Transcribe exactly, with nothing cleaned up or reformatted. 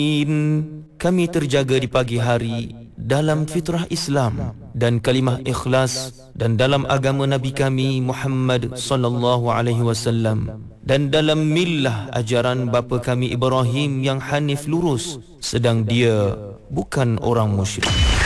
Kami terjaga di pagi hari dalam fitrah Islam dan kalimah ikhlas dan dalam agama Nabi kami Muhammad sallallahu alaihi wasallam dan dalam millah ajaran bapa kami Ibrahim yang hanif lurus sedang dia bukan orang musyrik.